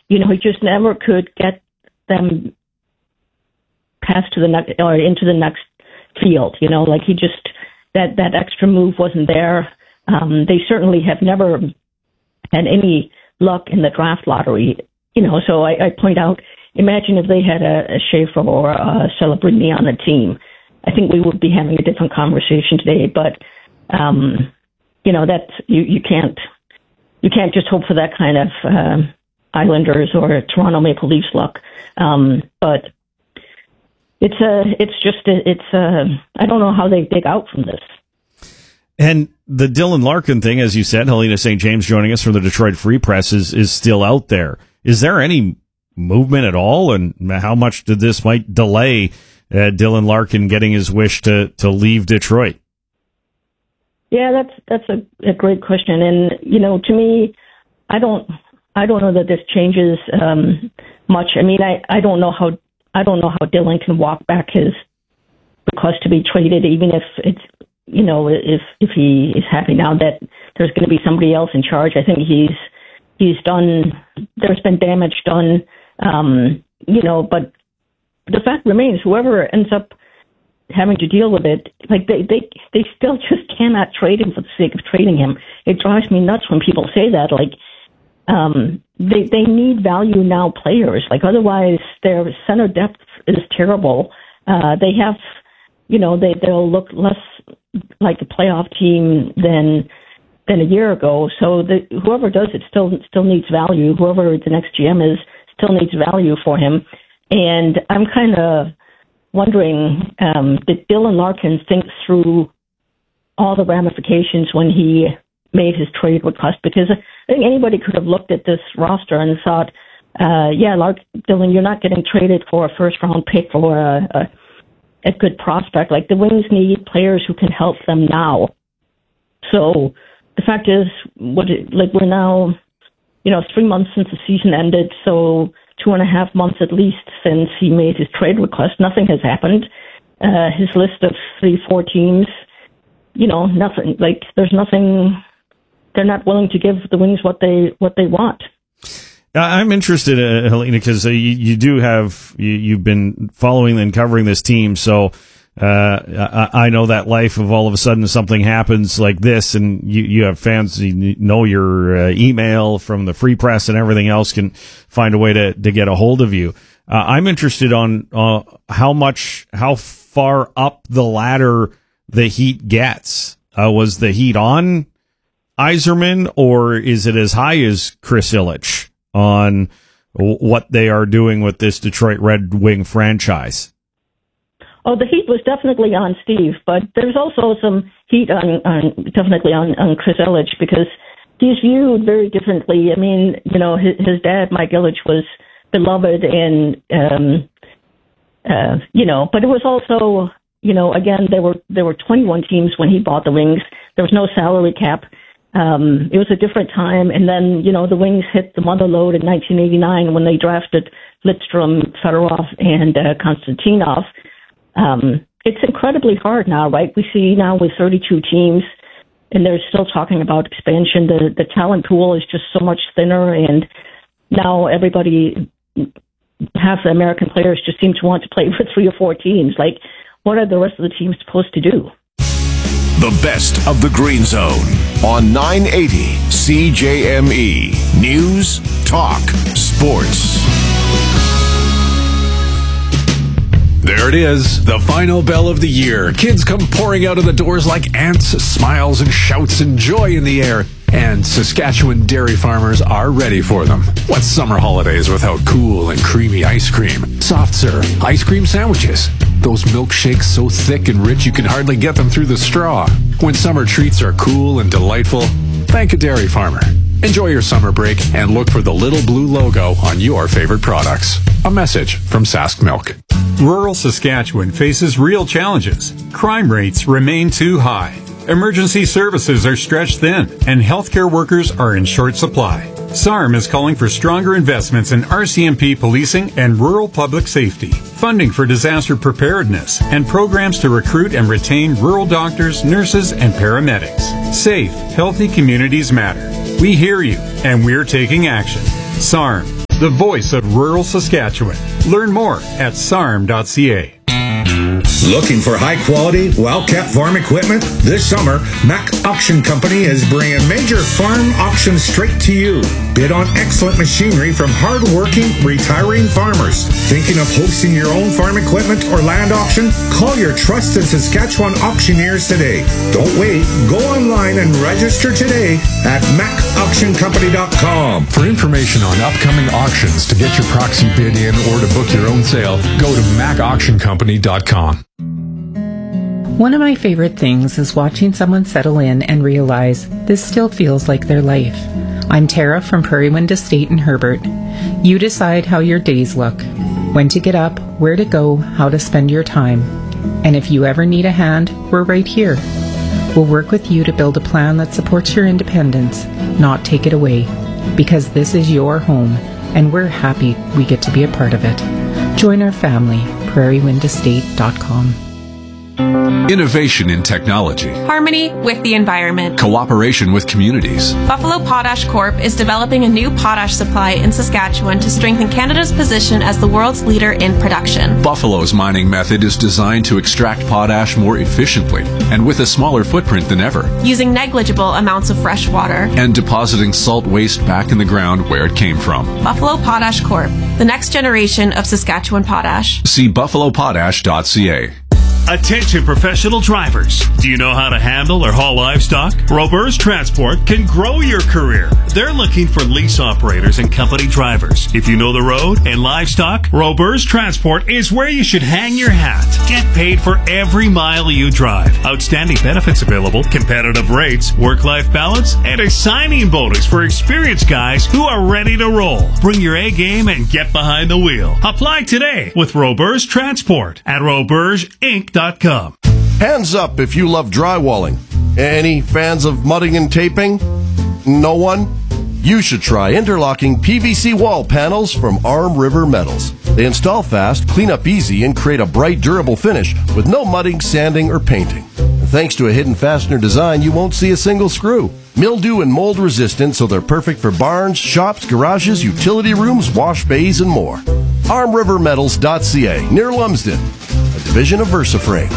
he just never could get them past to the next or into the next field. Like he just that extra move wasn't there. They certainly have never had any luck in the draft lottery. So I point out, imagine if they had a Schaefer or a Celebrini on the team. I think we would be having a different conversation today. But that's you can't just hope for that kind of Islanders or Toronto Maple Leafs luck. But it's I don't know how they dig out from this. And the Dylan Larkin thing, as you said, Helena St. James joining us from the Detroit Free Press is still out there. Is there any movement at all, and how much did this might delay Dylan Larkin getting his wish to leave Detroit? Yeah, that's a great question, and to me, I don't know that this changes much. I mean, I don't know how Dylan can walk back his request to be traded, even if it's if he is happy now that there's going to be somebody else in charge. I think he's done. There's been damage done, but the fact remains, whoever ends up having to deal with it, like they still just cannot trade him for the sake of trading him. It drives me nuts when people say that. Like, they need value now players. Like, otherwise their center depth is terrible. They have, they'll look less like a playoff team than a year ago. So whoever does it still needs value. Whoever the next GM is still needs value for him. And I'm kind of wondering, did Dylan Larkin think through all the ramifications when he made his trade request? Because I think anybody could have looked at this roster and thought, Dylan, you're not getting traded for a first-round pick or a good prospect. Like, the Wings need players who can help them now. So the fact is, we're now, 3 months since the season ended, so 2.5 months at least since he made his trade request. Nothing has happened. His list of 3-4 teams, nothing. Like, there's nothing. They're not willing to give the Wings what they want. I'm interested, Helena, because you do have you've been following and covering this team, so I know that life of all of a sudden something happens like this, and you have fans, your email from the Free Press and everything else can find a way to get a hold of you. I'm interested on how far up the ladder the Heat gets. Was the Heat on Yzerman, or is it as high as Chris Ilitch on what they are doing with this Detroit Red Wing franchise? Oh, the heat was definitely on Steve, but there's also some heat definitely on Chris Ilitch, because he's viewed very differently. I mean, his dad, Mike Ilitch, was beloved, and but it was also, again, there were 21 teams when he bought the Wings. There was no salary cap. It was a different time, and then the Wings hit the mother load in 1989 when they drafted Lidstrom, Fedorov, and Konstantinov. It's incredibly hard now, right? We see now with 32 teams, and they're still talking about expansion. The talent pool is just so much thinner, and now everybody, half the American players just seem to want to play for 3 or 4 teams. Like, what are the rest of the teams supposed to do? The best of the Green Zone on 980 CJME. News, talk, sports. There it is, the final bell of the year. Kids come pouring out of the doors like ants, smiles and shouts and joy in the air. And Saskatchewan dairy farmers are ready for them. What's summer holidays without cool and creamy ice cream, soft serve, ice cream sandwiches, those milkshakes so thick and rich you can hardly get them through the straw? When summer treats are cool and delightful, thank a dairy farmer. Enjoy your summer break and look for the little blue logo on your favorite products. A message from Sask Milk. Rural Saskatchewan faces real challenges. Crime rates remain too high. Emergency services are stretched thin, and healthcare workers are in short supply. SARM is calling for stronger investments in RCMP policing and rural public safety, funding for disaster preparedness, and programs to recruit and retain rural doctors, nurses, and paramedics. Safe, healthy communities matter. We hear you, and we're taking action. SARM. the voice of rural Saskatchewan. Learn more at sarm.ca. Looking for high-quality, well-kept farm equipment? This summer, Mac Auction Company is bringing major farm auctions straight to you. Bid on excellent machinery from hard-working, retiring farmers. Thinking of hosting your own farm equipment or land auction? Call your trusted Saskatchewan auctioneers today. Don't wait. Go online and register today at macauctioncompany.com. For information on upcoming auctions, to get your proxy bid in, or to book your own sale, go to macauctioncompany.com. One of my favorite things is watching someone settle in and realize this still feels like their life. I'm Tara from Prairie Wind Estate in Herbert. You decide how your days look, when to get up, where to go, how to spend your time. And if you ever need a hand, we're right here. We'll work with you to build a plan that supports your independence, not take it away. Because this is your home, and we're happy we get to be a part of it. Join our family, prairiewindestate.com. Innovation in technology. Harmony with the environment. Cooperation with communities. Buffalo Potash Corp is developing a new potash supply in Saskatchewan to strengthen Canada's position as the world's leader in production. Buffalo's mining method is designed to extract potash more efficiently and with a smaller footprint than ever, using negligible amounts of fresh water and depositing salt waste back in the ground where it came from. Buffalo Potash Corp, the next generation of Saskatchewan potash. See buffalopotash.ca. Attention professional drivers. Do you know how to handle or haul livestock? Roberts Transport can grow your career. They're looking for lease operators and company drivers. If you know the road and livestock, Roberts Transport is where you should hang your hat. Get paid for every mile you drive. Outstanding benefits available, competitive rates, work-life balance, and a signing bonus for experienced guys who are ready to roll. Bring your A game and get behind the wheel. Apply today with Roberts Transport at robertsinc.com. Hands up if you love drywalling. Any fans of mudding and taping? No one? You should try interlocking PVC wall panels from Arm River Metals. They install fast, clean up easy, and create a bright, durable finish with no mudding, sanding, or painting. And thanks to a hidden fastener design, you won't see a single screw. Mildew and mold resistant, so they're perfect for barns, shops, garages, utility rooms, wash bays, and more. ArmRiverMetals.ca, near Lumsden, a division of VersaFrame.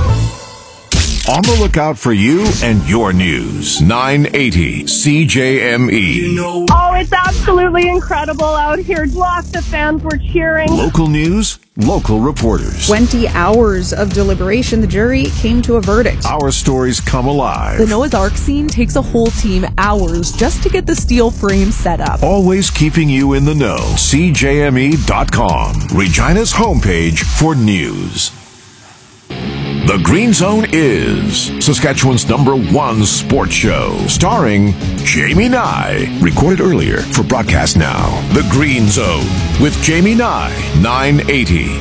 On the lookout for you and your news. 980 CJME. Oh, it's absolutely incredible out here. Lots of fans were cheering. Local news, local reporters. 20 hours of deliberation, the jury came to a verdict. Our stories come alive. The Noah's Ark scene takes a whole team hours just to get the steel frame set up. Always keeping you in the know. CJME.com. Regina's homepage for news. The Green Zone is Saskatchewan's #1 sports show, starring Jamie Nye. Recorded earlier for broadcast now. The Green Zone with Jamie Nye, 980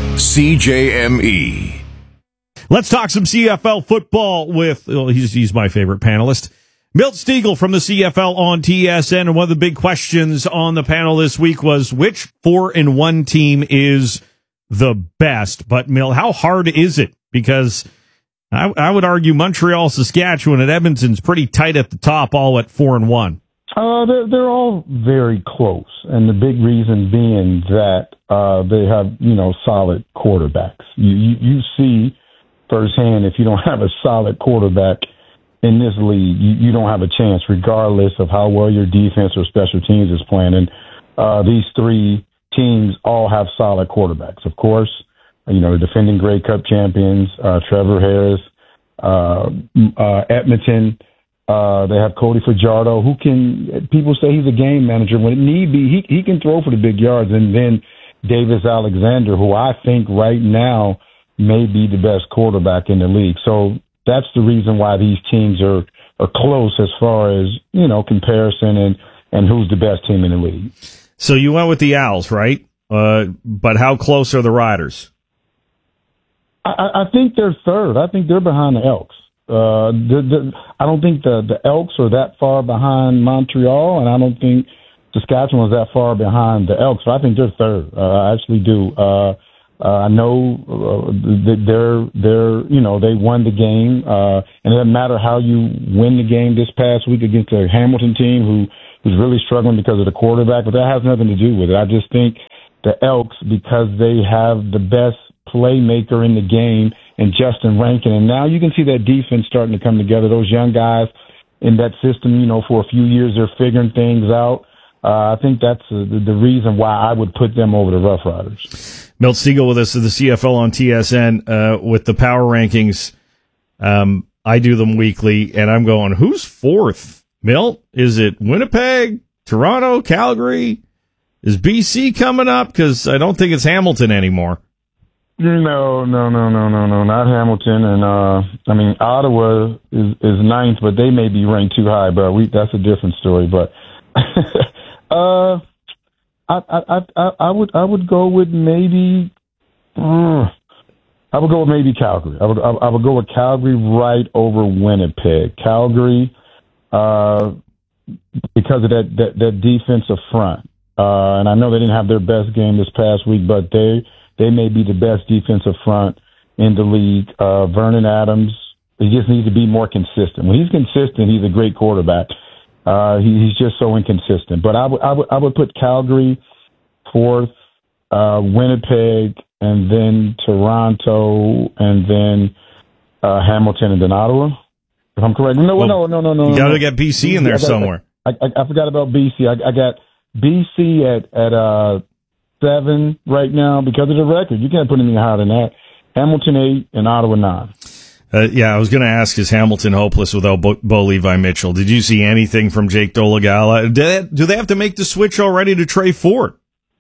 CJME. Let's talk some CFL football with, well, he's my favorite panelist, Milt Stegall from the CFL on TSN. And one of the big questions on the panel this week was which 4-1 team is the best? But Milt, how hard is it? Because I would argue Montreal, Saskatchewan, and Edmonton's pretty tight at the top, all at 4-1. They're all very close, and the big reason being that they have solid quarterbacks. You see firsthand if you don't have a solid quarterback in this league, you don't have a chance, regardless of how well your defense or special teams is playing. And these three teams all have solid quarterbacks, of course. Defending Grey Cup champions, Trevor Harris, Edmonton. They have Cody Fajardo, people say he's a game manager. When it need be, he can throw for the big yards. And then Davis Alexander, who I think right now may be the best quarterback in the league. So that's the reason why these teams are close as far as, comparison and who's the best team in the league. So you went with the Owls, right? But how close are the Riders? I think they're third. I think they're behind the Elks. I don't think the Elks are that far behind Montreal, and I don't think Saskatchewan's that far behind the Elks. So I think they're third. I actually do. I know that they won the game, and it doesn't matter how you win the game this past week against a Hamilton team who's really struggling because of the quarterback, but that has nothing to do with it. I just think the Elks because they have the best playmaker in the game in Justin Rankin. And now you can see that defense starting to come together. Those young guys in that system, for a few years, they're figuring things out. I think that's the reason why I would put them over the Rough Riders. Milt Stegall with us at the CFL on TSN with the power rankings. I do them weekly, and I'm going, who's fourth? Milt? Is it Winnipeg, Toronto, Calgary? Is BC coming up? Because I don't think it's Hamilton anymore. No, not Hamilton. And, Ottawa is ninth, but they may be ranked too high, but that's a different story. But I would go with maybe Calgary. I would go with Calgary right over Winnipeg. Calgary, because of that defensive front. And I know they didn't have their best game this past week, but they may be the best defensive front in the league. Vernon Adams, he just needs to be more consistent. When he's consistent, he's a great quarterback. He's just so inconsistent. But I would put Calgary fourth, Winnipeg, and then Toronto, and then Hamilton, and then Ottawa. If I'm correct. No. You got to get BC in there somewhere. I forgot about BC. I got BC at 7 right now because of the record. You can't put anything higher than that. Hamilton 8 and Ottawa 9. I was going to ask, is Hamilton hopeless without Bo Levi Mitchell? Did you see anything from Jake Dolegala? Do they have to make the switch already to Trey Ford?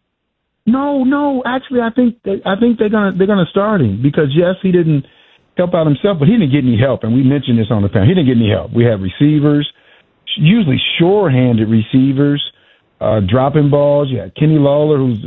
No. Actually, I think they're gonna start him because yes, he didn't help out himself, but he didn't get any help, and we mentioned this on the panel. He didn't get any help. We had receivers, usually sure-handed receivers, dropping balls. You had Kenny Lawler, who's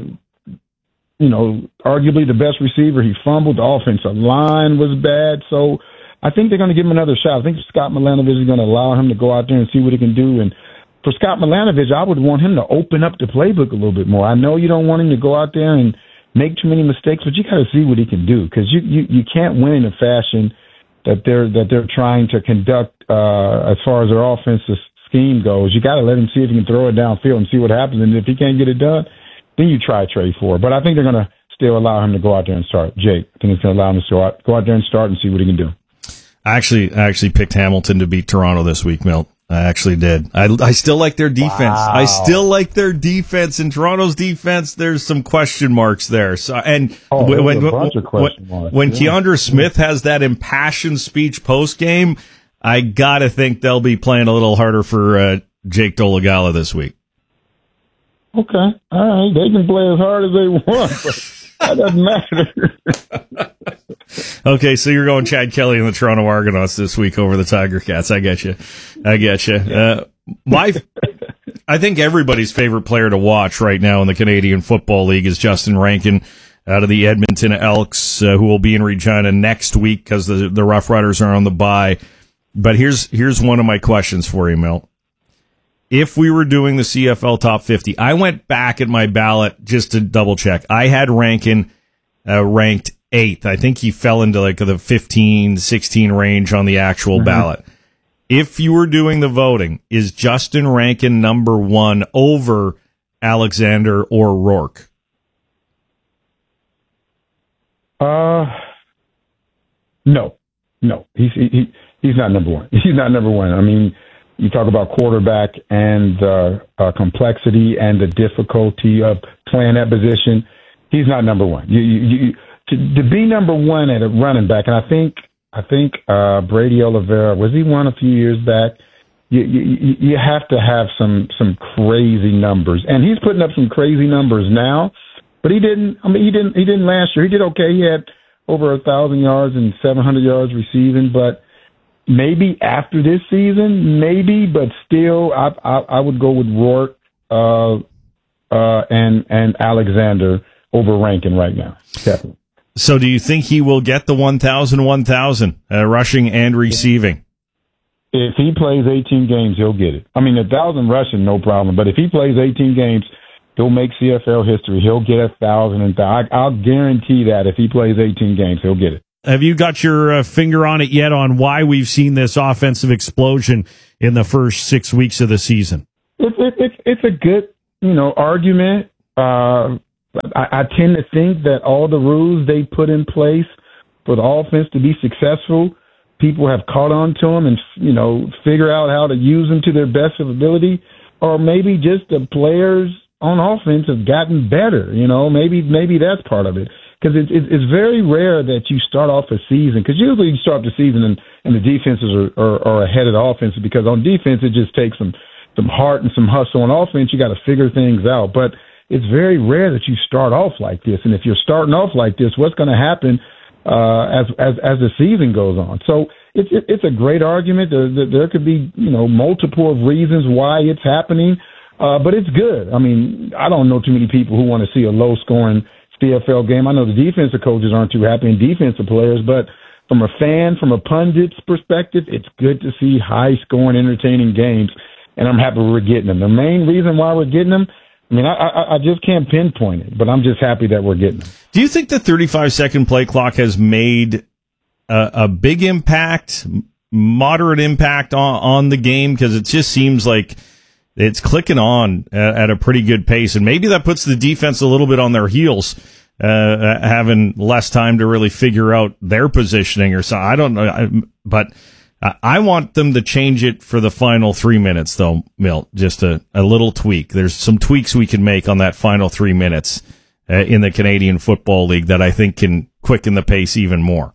arguably the best receiver. He fumbled. The offensive line was bad. So I think they're going to give him another shot. I think Scott Milanovich is going to allow him to go out there and see what he can do. And for Scott Milanovich, I would want him to open up the playbook a little bit more. I know you don't want him to go out there and make too many mistakes, but you got to see what he can do because you can't win in a fashion that they're trying to conduct as far as their offensive scheme goes. You got to let him see if he can throw it downfield and see what happens. And if he can't get it done, then you try Trey Ford. But I think they're going to still allow him to go out there and start. Jake, I think it's going to allow him to go out there and start and see what he can do. I actually picked Hamilton to beat Toronto this week, Milt. I actually did. I still like their defense. Wow. I still like their defense. In Toronto's defense, there's some question marks there. So, and when Keandre Smith has that impassioned speech post game, I gotta think they'll be playing a little harder for Jake Dolegala this week. Okay, all right. They can play as hard as they want, but that doesn't matter. Okay, so you're going Chad Kelly and the Toronto Argonauts this week over the Tiger Cats. I get you. I think everybody's favorite player to watch right now in the Canadian Football League is Justin Rankin out of the Edmonton Elks, who will be in Regina next week because the Rough Riders are on the bye. But here's one of my questions for you, Milt. If we were doing the CFL Top 50, I went back at my ballot just to double check. I had Rankin ranked 8th. I think he fell into like the 15, 16 range on the actual ballot. If you were doing the voting, is Justin Rankin number 1 over Alexander or Rourke? No. He's not number 1. He's not number 1. I mean, you talk about quarterback and complexity and the difficulty of playing that position. He's not number 1. To be number 1 at a running back, and I think Brady Oliveira, was he one a few years back? You have to have some crazy numbers, and he's putting up some crazy numbers now. But he didn't last year. He did okay. He had over 1,000 yards and 700 yards receiving, but. Maybe after this season, maybe, but still, I would go with Rourke and Alexander over Rankin right now. Definitely. So, do you think he will get the 1,000 rushing and receiving? If he plays 18 games, he'll get it. I mean, 1,000 rushing, no problem. But if he plays 18 games, he'll make CFL history. He'll get 1,000. I'll guarantee that if he plays 18 games, he'll get it. Have you got your finger on it yet on why we've seen this offensive explosion in the first 6 weeks of the season? It's a good, argument. I tend to think that all the rules they put in place for the offense to be successful, people have caught on to them and, figure out how to use them to their best of ability, or maybe just the players on offense have gotten better. Maybe that's part of it. Because it's very rare that you start off a season, because usually you start the season and the defenses are ahead of the offense, because on defense it just takes some heart and some hustle. On offense you got to figure things out. But it's very rare that you start off like this. And if you're starting off like this, what's going to happen as the season goes on? So it's a great argument. There could be multiple reasons why it's happening, but it's good. I mean, I don't know too many people who want to see a low scoring CFL game. I know the defensive coaches aren't too happy and defensive players, but from a fan, from a pundit's perspective, it's good to see high scoring, entertaining games, and I'm happy we're getting them. The main reason why we're getting them, I mean, I just can't pinpoint it, but I'm just happy that we're getting them. Do you think the 35-second play clock has made a big impact, moderate impact on the game? Because it just seems like it's clicking on at a pretty good pace, and maybe that puts the defense a little bit on their heels, having less time to really figure out their positioning or something. I don't know, but I want them to change it for the final 3 minutes, though, Milt. Just a little tweak. There's some tweaks we can make on that final 3 minutes in the Canadian Football League that I think can quicken the pace even more.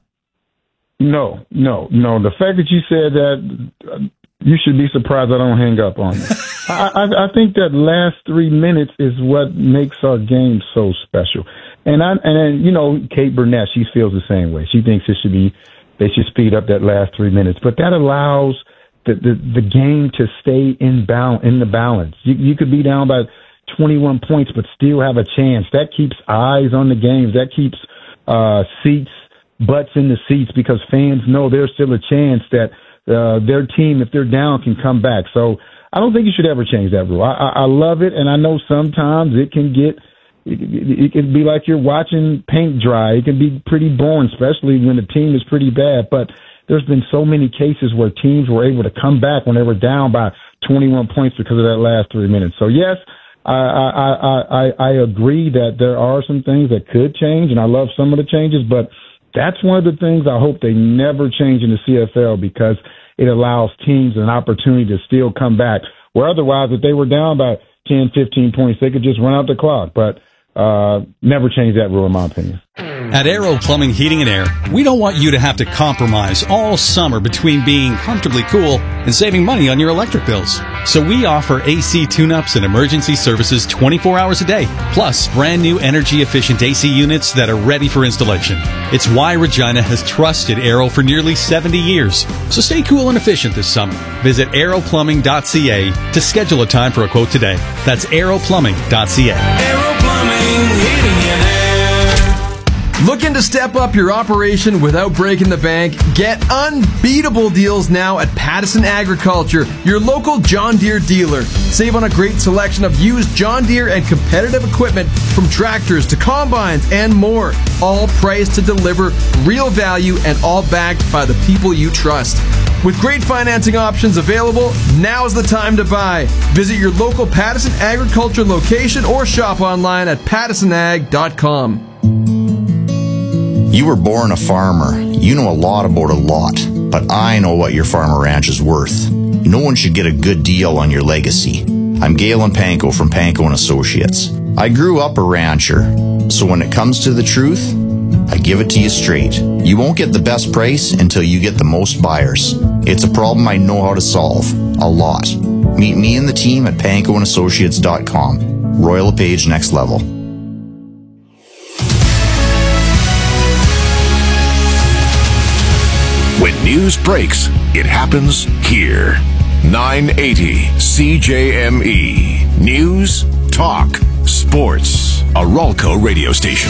No. The fact that you said that, you should be surprised I don't hang up on you. I think that last 3 minutes is what makes our game so special. And Kate Burnett, she feels the same way. She thinks they should speed up that last 3 minutes. But that allows the game to stay in the balance. You could be down by 21 points, but still have a chance. That keeps eyes on the games. That keeps butts in the seats, because fans know there's still a chance that their team, if they're down, can come back. So I don't think you should ever change that rule. I love it, and I know sometimes it can be like you're watching paint dry. It can be pretty boring, especially when the team is pretty bad. But there's been so many cases where teams were able to come back when they were down by 21 points because of that last 3 minutes. So yes, I agree that there are some things that could change, and I love some of the changes, but that's one of the things I hope they never change in the CFL, because it allows teams an opportunity to still come back, where otherwise if they were down by 10, 15 points, they could just run out the clock. But never change that rule, in my opinion. At Aero Plumbing, Heating and Air, we don't want you to have to compromise all summer between being comfortably cool and saving money on your electric bills. So we offer AC tune-ups and emergency services 24 hours a day, plus brand new energy-efficient AC units that are ready for installation. It's why Regina has trusted Aero for nearly 70 years. So stay cool and efficient this summer. Visit aeroplumbing.ca to schedule a time for a quote today. That's aeroplumbing.ca. Aero Plumbing, Heating and Air. Looking to step up your operation without breaking the bank? Get unbeatable deals now at Pattison Agriculture, your local John Deere dealer. Save on a great selection of used John Deere and competitive equipment, from tractors to combines and more. All priced to deliver real value and all backed by the people you trust. With great financing options available, now's the time to buy. Visit your local Pattison Agriculture location or shop online at pattisonag.com. You were born a farmer. You know a lot about a lot, but I know what your farm or ranch is worth. No one should get a good deal on your legacy. I'm Galen Panko from Panko & Associates. I grew up a rancher, so when it comes to the truth, I give it to you straight. You won't get the best price until you get the most buyers. It's a problem I know how to solve. A lot. Meet me and the team at pankoandassociates.com. Royal LePage Next Level. When news breaks, it happens here. 980 CJME. News, talk, sports. A Ralco radio station.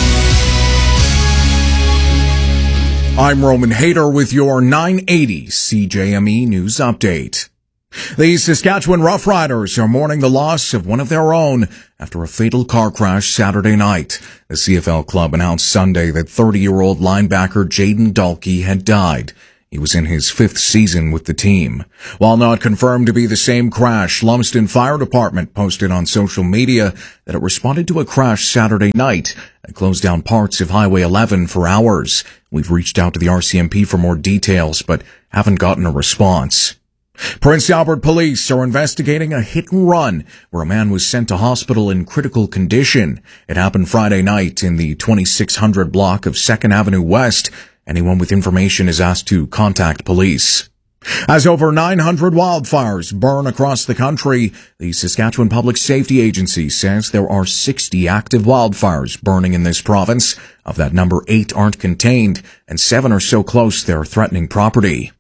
I'm Roman Hader with your 980 CJME News Update. The Saskatchewan Roughriders are mourning the loss of one of their own after a fatal car crash Saturday night. The CFL club announced Sunday that 30-year-old linebacker Jaden Dalkey had died. He was in his 5th season with the team. While not confirmed to be the same crash, Lumsden Fire Department posted on social media that it responded to a crash Saturday night that closed down parts of Highway 11 for hours. We've reached out to the RCMP for more details, but haven't gotten a response. Prince Albert police are investigating a hit and run where a man was sent to hospital in critical condition. It happened Friday night in the 2600 block of 2nd Avenue West. Anyone with information is asked to contact police. As over 900 wildfires burn across the country, the Saskatchewan Public Safety Agency says there are 60 active wildfires burning in this province. Of that number, 8 aren't contained, and 7 are so close they're threatening property.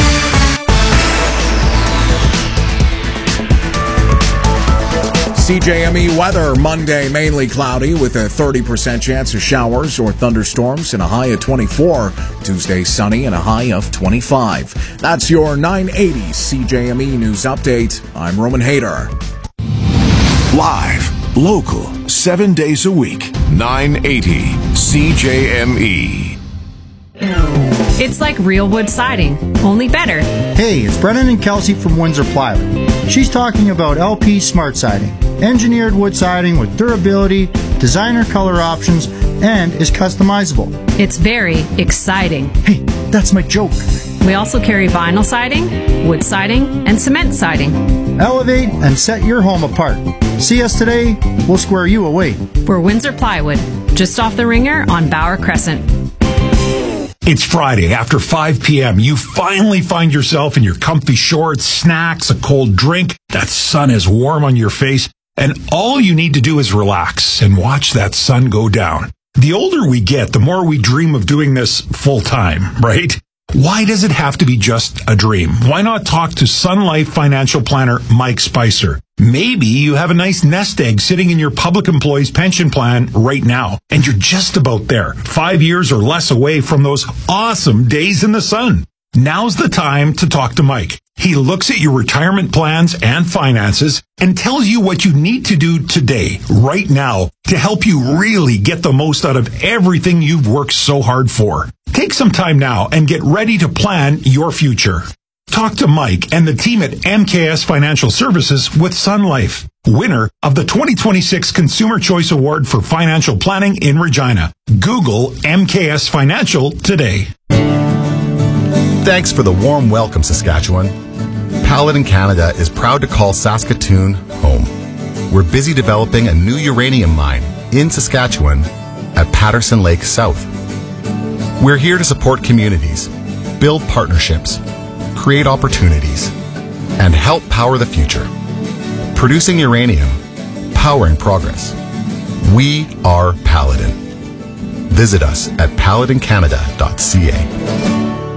CJME weather, Monday mainly cloudy with a 30% chance of showers or thunderstorms and a high of 24. Tuesday sunny and a high of 25. That's your 980 CJME News Update. I'm Roman Hayter. Live, local, 7 days a week, 980 CJME. It's like real wood siding, only better. Hey, it's Brennan and Kelsey from Windsor Plywood. She's talking about LP Smart Siding. Engineered wood siding with durability, designer color options, and is customizable. It's very exciting. Hey, that's my joke. We also carry vinyl siding, wood siding, and cement siding. Elevate and set your home apart. See us today, we'll square you away. We're Windsor Plywood, just off the Ringer on Bauer Crescent. It's Friday. After 5 p.m., you finally find yourself in your comfy shorts, snacks, a cold drink. That sun is warm on your face, and all you need to do is relax and watch that sun go down. The older we get, the more we dream of doing this full time, right? Why does it have to be just a dream? Why not talk to Sun Life financial planner Mike Spicer? Maybe you have a nice nest egg sitting in your public employee's pension plan right now, and you're just about there, 5 years or less away from those awesome days in the sun. Now's the time to talk to Mike. He looks at your retirement plans and finances and tells you what you need to do today, right now, to help you really get the most out of everything you've worked so hard for. Take some time now and get ready to plan your future. Talk to Mike and the team at MKS Financial Services with Sun Life, winner of the 2026 Consumer Choice Award for Financial Planning in Regina. Google MKS Financial today. Thanks for the warm welcome, Saskatchewan. Paladin Canada is proud to call Saskatoon home. We're busy developing a new uranium mine in Saskatchewan at Patterson Lake South. We're here to support communities, build partnerships, create opportunities, and help power the future. Producing uranium, powering progress. We are Paladin. Visit us at paladincanada.ca.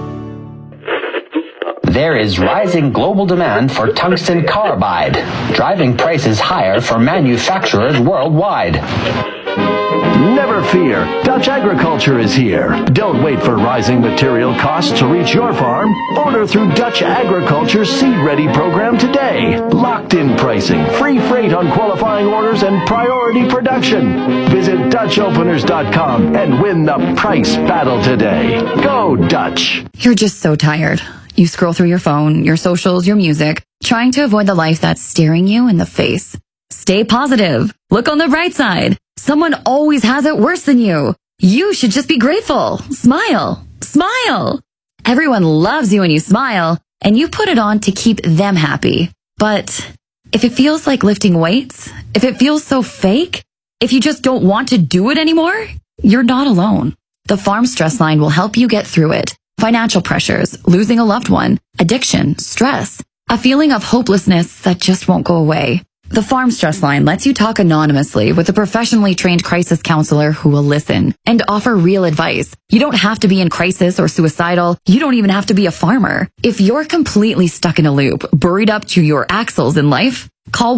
There is rising global demand for tungsten carbide, driving prices higher for manufacturers worldwide. Never fear, Dutch Agriculture is here. Don't wait for rising material costs to reach your farm. Order through Dutch Agriculture's Seed Ready program today. Locked-in pricing, free freight on qualifying orders, and priority production. Visit DutchOpeners.com and win the price battle today. Go Dutch! You're just so tired. You scroll through your phone, your socials, your music, trying to avoid the life that's staring you in the face. Stay positive. Look on the bright side. Someone always has it worse than you. You should just be grateful. Smile. Smile. Everyone loves you when you smile, and you put it on to keep them happy. But if it feels like lifting weights, if it feels so fake, if you just don't want to do it anymore, you're not alone. The Farm Stress Line will help you get through it. Financial pressures, losing a loved one, addiction, stress, a feeling of hopelessness that just won't go away. The Farm Stress Line lets you talk anonymously with a professionally trained crisis counselor who will listen and offer real advice. You don't have to be in crisis or suicidal. You don't even have to be a farmer. If you're completely stuck in a loop, buried up to your axles in life, call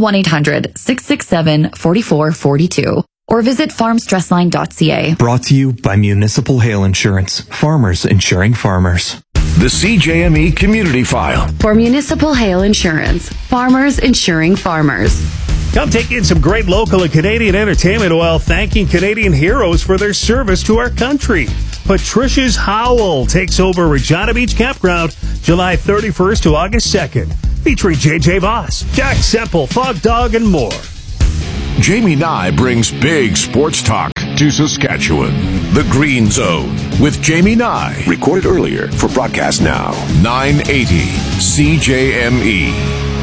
1-800-667-4442 or visit farmstressline.ca. Brought to you by Municipal Hail Insurance. Farmers insuring farmers. The CJME Community File. For Municipal Hail Insurance, farmers insuring farmers. Come take in some great local and Canadian entertainment while thanking Canadian heroes for their service to our country. Patricia's Howl takes over Regina Beach Campground July 31st to August 2nd, featuring JJ Voss, Jack Semple, Fog Dog, and more. Jamie Nye brings big sports talk to Saskatchewan. The Green Zone with Jamie Nye. Recorded earlier for broadcast now. 980 CJME.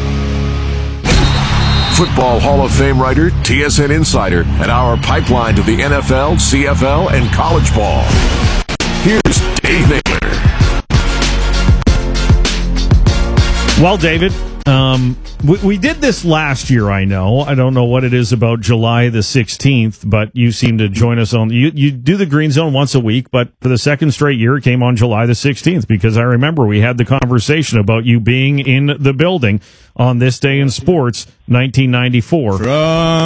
Football Hall of Fame writer, TSN insider, and our pipeline to the NFL, CFL, and college ball. Here's Dave Naylor. Well, David, we did this last year, I know. I don't know what it is about July the 16th, but you seem to join us on... You do the Green Zone once a week, but for the second straight year, it came on July the 16th, because I remember we had the conversation about you being in the building on this day in sports, 1994.